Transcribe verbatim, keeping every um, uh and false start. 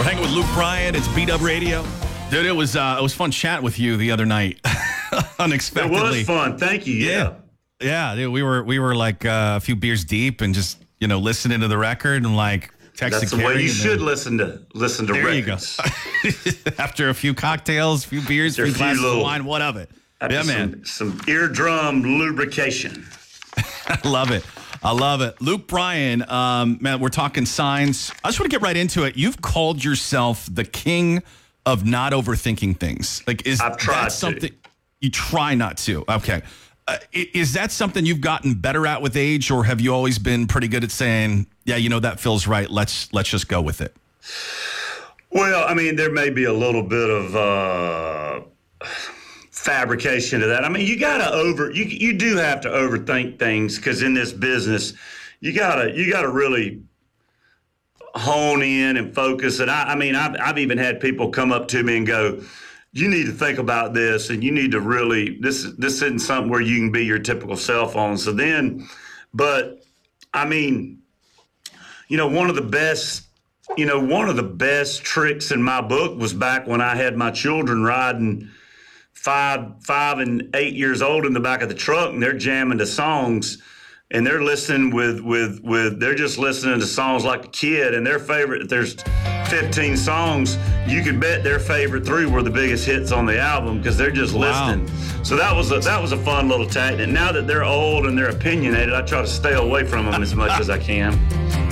We're hanging with Luke Bryan. It's B-Dub Radio. Dude, it was uh, it was fun chatting with you the other night. Unexpectedly. It was fun. Thank you. Yeah. Yeah, yeah dude, we were we were like uh, a few beers deep and just, you know, listening to the record and like texting. That's the way you should then, listen to listen to there records. You go. After a few cocktails, a few beers, a few glasses of wine, what of it? Yeah, man. Some, some eardrum lubrication. I love it. I love it. Luke Bryan, um, man, we're talking signs. I just want to get right into it. You've called yourself the king of not overthinking things. Like, is I've tried that something to. You try not to? Okay. Uh, is that something you've gotten better at with age, or have you always been pretty good at saying, yeah, you know, that feels right. Let's let's just go with it? Well, I mean, there may be a little bit of uh, fabrication to that. I mean, you got to over, you you do have to overthink things, because in this business, you gotta you gotta really hone in and focus. And I, I mean, I've I've even had people come up to me and go, you need to think about this, and you need to really, this this isn't something where you can be your typical cell phone. So then, but I mean, you know, one of the best, you know, one of the best tricks in my book was back when I had my children riding five, five and eight years old in the back of the truck, and they're jamming to songs, and they're listening with, with, with, they're just listening to songs like a kid, and their favorite, there's fifteen songs, you could bet their favorite three were the biggest hits on the album, because they're just wow. listening. So that was a, that was a fun little tactic. Now that they're old and they're opinionated, I try to stay away from them as much as I can.